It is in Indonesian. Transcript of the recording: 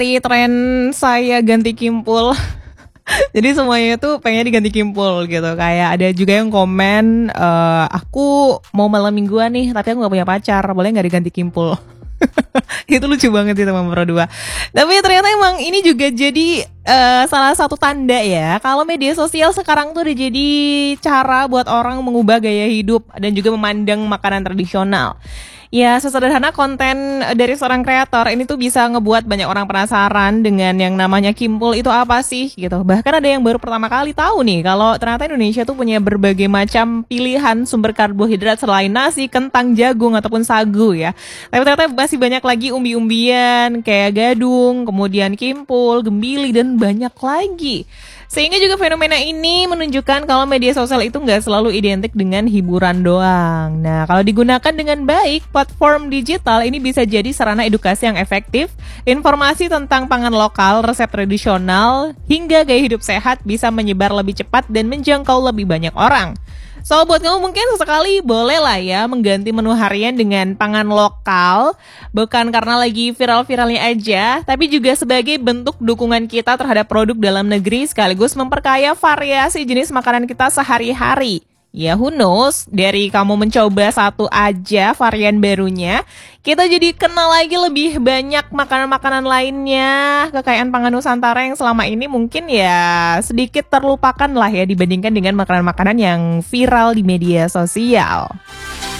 mengikuti tren saya ganti kimpul. Jadi semuanya tuh pengen diganti kimpul gitu. Kayak ada juga yang komen, aku mau malam mingguan nih, tapi aku gak punya pacar, boleh gak diganti kimpul? Itu lucu banget sih teman Pro 2. Tapi ternyata emang ini juga jadi salah satu tanda ya, kalau media sosial sekarang tuh udah jadi cara buat orang mengubah gaya hidup dan juga memandang makanan tradisional. Ya, sesederhana konten dari seorang kreator ini tuh bisa ngebuat banyak orang penasaran dengan yang namanya kimpul itu apa sih gitu. Bahkan ada yang baru pertama kali tahu nih kalau ternyata Indonesia tuh punya berbagai macam pilihan sumber karbohidrat selain nasi, kentang, jagung ataupun sagu ya. Tapi ternyata masih banyak lagi umbi-umbian kayak gadung, kemudian kimpul, gembili dan banyak lagi. Sehingga juga fenomena ini menunjukkan kalau media sosial itu nggak selalu identik dengan hiburan doang. Nah, kalau digunakan dengan baik, platform digital ini bisa jadi sarana edukasi yang efektif, informasi tentang pangan lokal, resep tradisional, hingga gaya hidup sehat bisa menyebar lebih cepat dan menjangkau lebih banyak orang. So, buat kamu mungkin sesekali boleh lah ya mengganti menu harian dengan pangan lokal. Bukan karena lagi viral-viralnya aja, tapi juga sebagai bentuk dukungan kita terhadap produk dalam negeri sekaligus memperkaya variasi jenis makanan kita sehari-hari. Ya, who knows, dari kamu mencoba satu aja varian barunya, kita jadi kenal lagi lebih banyak makanan-makanan lainnya, kekayaan pangan Nusantara yang selama ini mungkin ya sedikit terlupakan lah ya dibandingkan dengan makanan-makanan yang viral di media sosial.